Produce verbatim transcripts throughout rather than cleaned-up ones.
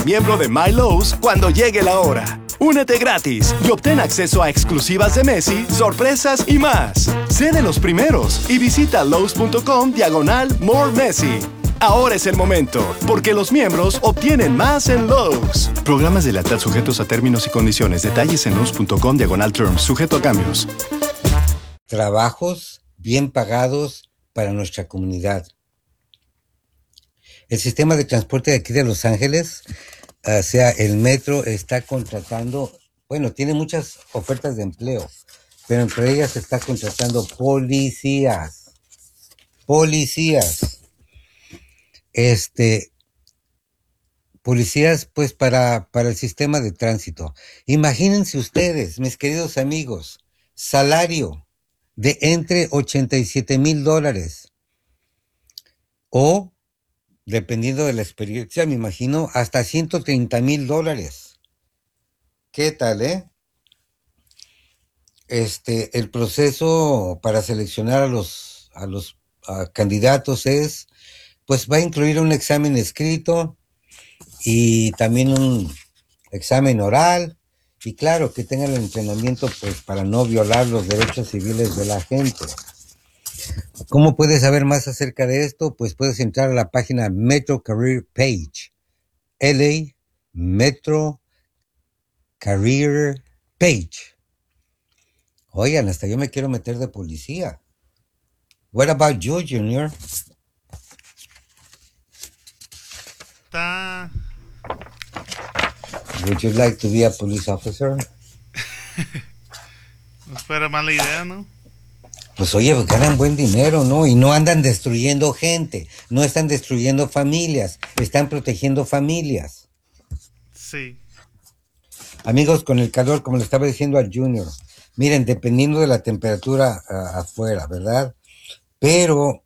miembro de My Lowe's cuando llegue la hora. Únete gratis y obtén acceso a exclusivas de Messi, sorpresas y más. Sé de los primeros y visita Lowe's.com diagonal More Messi. Ahora es el momento, porque los miembros obtienen más en Lowe's. Programas de lealtad sujetos a términos y condiciones. Detalles en Lowe's.com diagonal terms, sujeto a cambios. Trabajos bien pagados para nuestra comunidad. El sistema de transporte de aquí de Los Ángeles, o sea, el metro, está contratando, bueno, tiene muchas ofertas de empleo, pero entre ellas está contratando policías. Policías. Este, policías, pues, para, para el sistema de tránsito. Imagínense ustedes, mis queridos amigos, salario de entre ochenta y siete mil dólares o, dependiendo de la experiencia, me imagino, hasta ciento treinta mil dólares. ¿Qué tal, eh? Este, el proceso para seleccionar a los, a los a candidatos es, pues va a incluir un examen escrito y también un examen oral, y claro, que tengan el entrenamiento pues para no violar los derechos civiles de la gente. ¿Cómo puedes saber más acerca de esto? Pues puedes entrar a la página Metro Career Page. L A Metro Career Page. Oigan, hasta yo me quiero meter de policía. What about you, Junior? Está... Would you like to be a police officer? No fuera mala idea, ¿no? Pues oye, ganan buen dinero, ¿no? Y no andan destruyendo gente, no están destruyendo familias, están protegiendo familias. Sí. Amigos, con el calor, como le estaba diciendo al Junior, miren, dependiendo de la temperatura uh, afuera, ¿verdad? Pero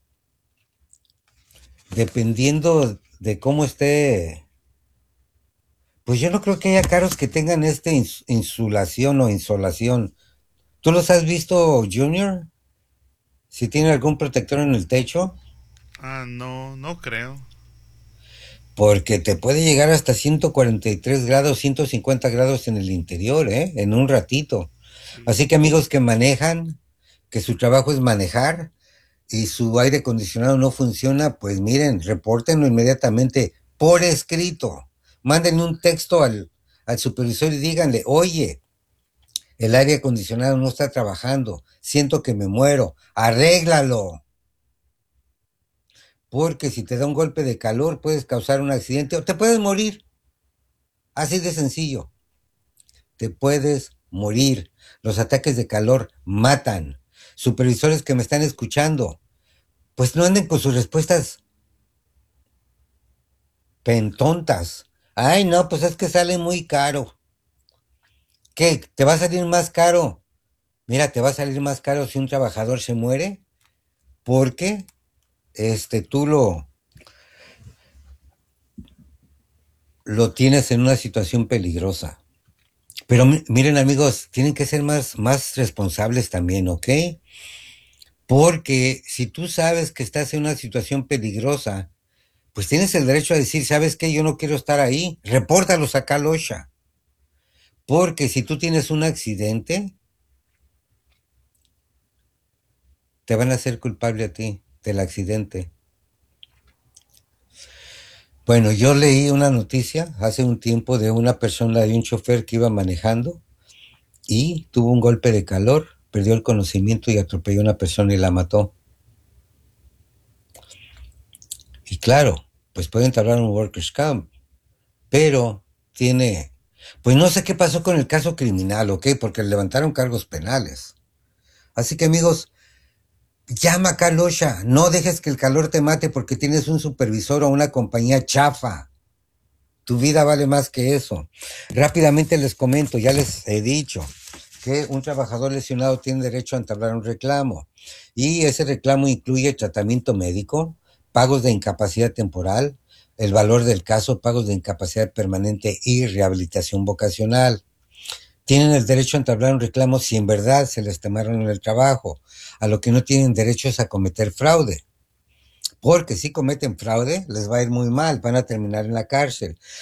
dependiendo de cómo esté, pues yo no creo que haya carros que tengan este ins insulación o insolación. ¿Tú los has visto, Junior? Si tiene algún protector en el techo. Ah, no, no creo. Porque te puede llegar hasta ciento cuarenta y tres grados, ciento cincuenta grados en el interior, ¿eh? En un ratito. Sí. Así que amigos que manejan, que su trabajo es manejar y su aire acondicionado no funciona, pues miren, repórtenlo inmediatamente por escrito. Manden un texto al, al supervisor y díganle, oye, el aire acondicionado no está trabajando, siento que me muero, arréglalo. Porque si te da un golpe de calor puedes causar un accidente o te puedes morir. Así de sencillo. Te puedes morir. Los ataques de calor matan. Supervisores que me están escuchando, pues no anden con sus respuestas pentontas. Ay, no, pues es que sale muy caro. ¿Qué? ¿Te va a salir más caro? Mira, te va a salir más caro si un trabajador se muere, porque este, tú lo, lo tienes en una situación peligrosa. Pero miren, amigos, tienen que ser más, más responsables también, ¿ok? Porque si tú sabes que estás en una situación peligrosa, pues tienes el derecho a decir, ¿sabes qué? Yo no quiero estar ahí. Repórtalos a Cal OSHA. Porque si tú tienes un accidente, te van a hacer culpable a ti del accidente. Bueno, yo leí una noticia hace un tiempo de una persona, de un chofer que iba manejando y tuvo un golpe de calor, perdió el conocimiento y atropelló a una persona y la mató. Y claro, pues pueden entablar un workers' comp, pero tiene, pues no sé qué pasó con el caso criminal, ¿ok? Porque le levantaron cargos penales. Así que amigos, llama a Cal OSHA, no dejes que el calor te mate porque tienes un supervisor o una compañía chafa. Tu vida vale más que eso. Rápidamente les comento, ya les he dicho que un trabajador lesionado tiene derecho a entablar un reclamo y ese reclamo incluye tratamiento médico, pagos de incapacidad temporal, el valor del caso, pagos de incapacidad permanente y rehabilitación vocacional. Tienen el derecho a entablar un reclamo si en verdad se les temaron en el trabajo. A lo que no tienen derecho es a cometer fraude. Porque si cometen fraude, les va a ir muy mal, van a terminar en la cárcel.